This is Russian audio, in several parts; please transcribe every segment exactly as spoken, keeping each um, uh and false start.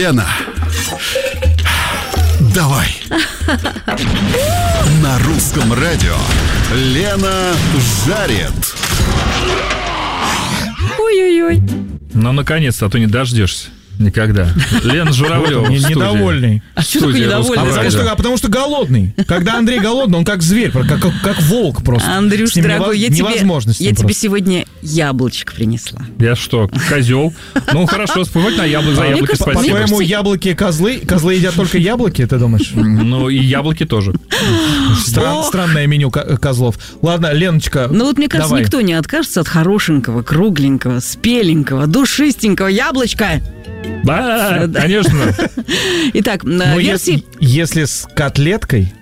Лена, давай. На русском радио Лена жарит. Ой-ой-ой. Ну, наконец-то, а то не дождешься. Никогда. Лена Журавлева в студии. Недовольный. А что такое недовольный? А потому, что, а потому что голодный. Когда Андрей голодный, он как зверь, как, как, как волк просто. Андрюш, дорогой, я, тебе, я тебе сегодня яблочко принесла. Я что, козел? Ну, хорошо, спорить на яблок за яблоки, спасибо. По-твоему, яблоки козлы? Козлы едят только яблоки, ты думаешь? Ну, и яблоки тоже. Стран, странное меню козлов. Ладно, Леночка, ну вот мне кажется, давай. Никто не откажется от хорошенького, кругленького, спеленького, душистенького яблочка. Да, конечно. Итак, ну, версии... Если, если с котлеткой,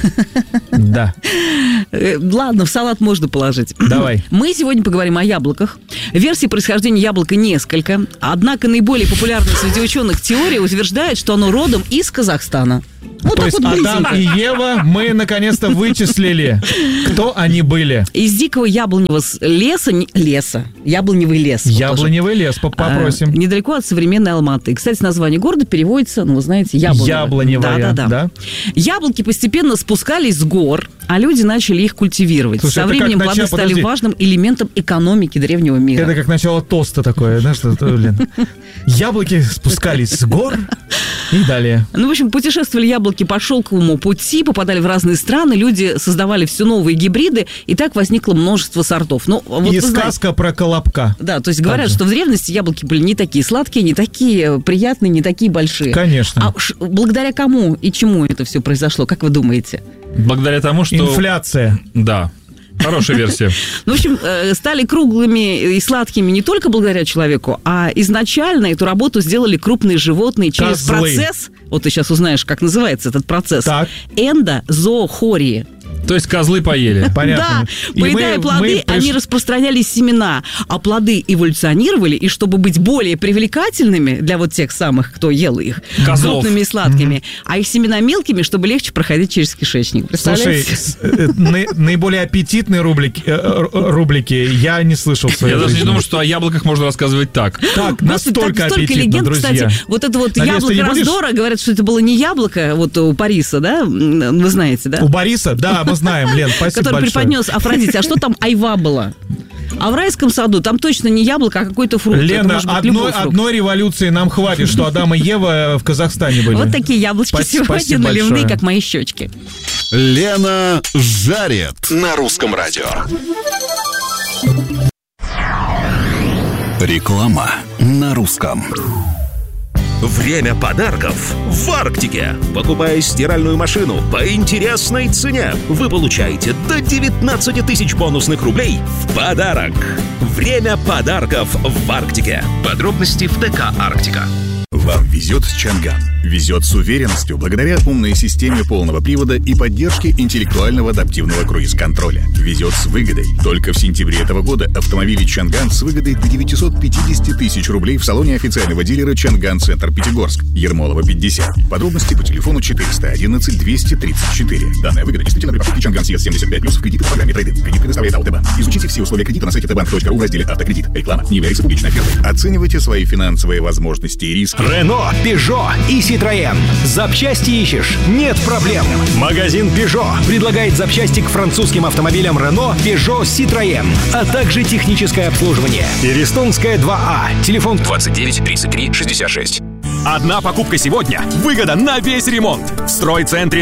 да. Ладно, в салат можно положить. Давай. Мы сегодня поговорим о яблоках. Версий происхождения яблока несколько. Однако наиболее популярная среди ученых теория утверждает, что оно родом из Казахстана. Вот То есть вот Адам и Ева мы наконец-то вычислили, кто они были. Из дикого яблоневого леса, леса, яблоневый лес. Яблоневый лес, попросим. А, недалеко от современной Алматы. И, кстати, название города переводится, ну, вы знаете, яблоневое. Яблоневая, да, да, да. Яблоки постепенно спускались с гор, а люди начали их культивировать. Слушай, со временем плоды начало, стали подожди. важным элементом экономики древнего мира. Это как начало тоста такое, да, что, блин. Яблоки спускались с гор и далее. Ну, в общем, путешествовали яблоки по шелковому пути, попадали в разные страны, люди создавали все новые гибриды, и так возникло множество сортов. Ну, вот и сказка знаете, про Колобка. Да, то есть говорят, Также. что в древности яблоки были не такие сладкие, не такие приятные, не такие большие. Конечно. А ш- благодаря кому и чему это все произошло, как вы думаете? Благодаря тому, что... Инфляция. Да. Хорошая версия. Ну, в общем, стали круглыми и сладкими не только благодаря человеку, а изначально эту работу сделали крупные животные через Козлы. процесс, вот ты сейчас узнаешь, как называется этот процесс, Так. эндозоохории. То есть козлы поели. Понятно. Да, поедая мы, плоды, мы приш... они распространяли семена, а плоды эволюционировали, и чтобы быть более привлекательными для вот тех самых, кто ел их, Козлов. крупными и сладкими, mm-hmm. а их семена мелкими, чтобы легче проходить через кишечник. Слушай, наиболее аппетитные рублики я не слышал в своей Я даже жизни. не думаю, что о яблоках можно рассказывать так. Так, настолько аппетитно, легенд, друзья. кстати, вот это вот яблоко раздора, говорят, что это было не яблоко, вот у Париса, да, вы знаете, да? У Бориса, да, мы знаем, Лен, спасибо который большое. преподнес Афродите. А что там айва была? А в райском саду там точно не яблоко, а какой-то фрукт. Лена, одной, одной революции нам хватит, что Адам и Ева в Казахстане были. Вот такие яблочки Спасибо, сегодня наливные, как мои щечки. Лена жарит на русском радио. Реклама на русском. Время подарков в Арктике. Покупая стиральную машину по интересной цене, вы получаете до девятнадцать тысяч бонусных рублей в подарок. Время подарков в Арктике. Подробности в ТК «Арктика». Вам везет с Чанган. Везет с уверенностью благодаря умной системе полного привода и поддержке интеллектуального адаптивного круиз-контроля. Везет с выгодой. Только в сентябре этого года автомобили Чанган с выгодой до девятьсот пятьдесят тысяч рублей в салоне официального дилера Чанган Центр Пятигорск. Ермолова пятьдесят. Подробности по телефону четыреста одиннадцать двести тридцать четыре. Данная выгода действительно при покупке Чанган Си Эс семьдесят пять плюс в кредит в программе трейд-ин. Кредит предоставляет Алтебанк. Изучите все условия кредита на сайте тэ банк точка ру в разделе «Автокредит». Реклама не является публичной офертой. Оценивайте свои финансовые возможности и риски. Рено, Пежо и Citroën. Запчасти ищешь? Нет проблем. Магазин Пежо предлагает запчасти к французским автомобилям Рено, Пежо, Citroën, а также техническое обслуживание. Перестонская два А. Телефон двадцать девять тридцать три шестьдесят шесть. Одна покупка сегодня. Выгода на весь ремонт. В стройцентре